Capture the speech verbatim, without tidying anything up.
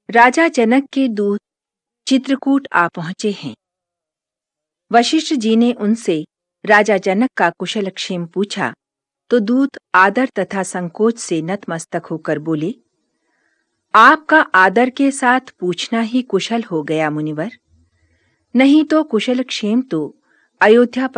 राजा जनक के दूत चित्रकूट आ पहुंचे हैं। वशिष्ठ जी ने उनसे राजा जनक का कुशलक्षेम पूछा तो दूत आदर तथा संकोच से नतमस्तक होकर बोले, आपका आदर के साथ पूछना ही कुशल हो गया मुनिवर। नहीं तो कुशलक्षेम तो अयोध्या